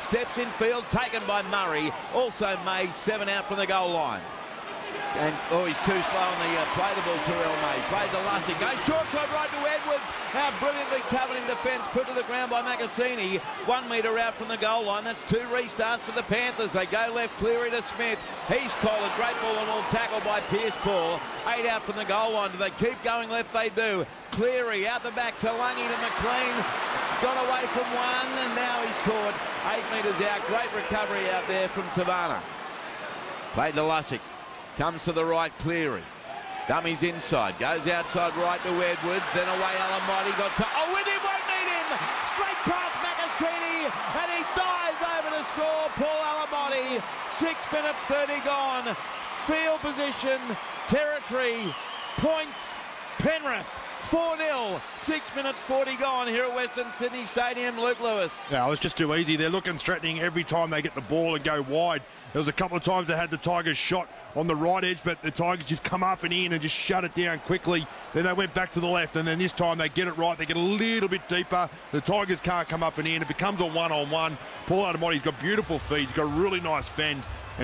Steps in field, taken by Murray. Also May, 7 out from the goal line. And, he's too slow on the play the ball to Terrell May. Played to Lussick. Goes short side right to Edwards. Now brilliantly covered in defence. Put to the ground by Magassini. 1 metre out from the goal line. That's 2 restarts for the Panthers. They go left. Cleary to Smith. He's collared. Great ball and all tackle by Pierce Paul. 8 out from the goal line. Do they keep going left? They do. Cleary out the back to Lungy to McLean. Got away from one and now he's caught. 8 metres out. Great recovery out there from Tabana. Played to Lussick. Comes to the right, Cleary. Dummies inside. Goes outside right to Edwards. Then away Alamighty. Got to... William won't need him! Straight past Magassini. And he dives over to score. Paul Alamighty. 6 minutes 30 gone. Field position. Territory. Points. Penrith. 4-0, 6 minutes 40 gone here at Western Sydney Stadium. Luke Lewis. Yeah, it was just too easy. They're looking threatening every time they get the ball and go wide. There was a couple of times they had the Tigers shot on the right edge, but the Tigers just come up and in and just shut it down quickly. Then they went back to the left, and then this time they get it right. They get a little bit deeper. The Tigers can't come up and in. It becomes a one-on-one. Paul Alamighty's got beautiful feet. He's got a really nice fend.